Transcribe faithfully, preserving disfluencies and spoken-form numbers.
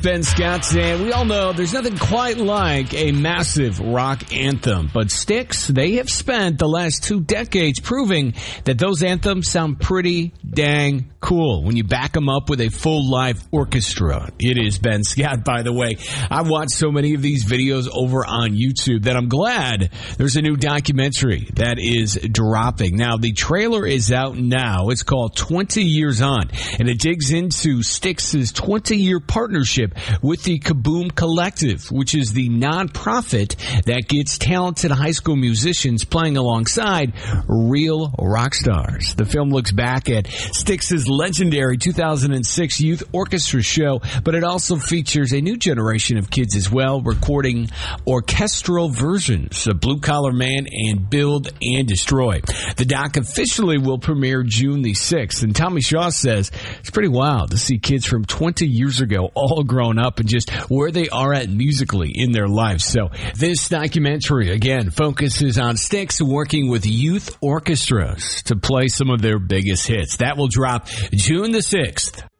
Ben Scott, and we all know there's nothing quite like a massive rock anthem. But Styx, they have spent the last two decades proving that those anthems sound pretty dang cool when you back them up with a full live orchestra. It is Ben Scott, by the way. I've watched so many of these videos over on YouTube that I'm glad there's a new documentary that is dropping. Now, the trailer is out now. It's called twenty years on, and it digs into Styx's twenty-year partnership with the Kaboom Collective, which is the nonprofit that gets talented high school musicians playing alongside real rock stars. The film looks back at Styx's legendary two thousand six youth orchestra show, but it also features a new generation of kids as well, recording orchestral versions of Blue Collar Man and Build and Destroy. The doc officially will premiere June the sixth, and Tommy Shaw says it's pretty wild to see kids from twenty years ago all grown up and just where they are at musically in their lives. So this documentary, again, focuses on Styx working with youth orchestras to play some of their biggest hits. That will drop June the sixth.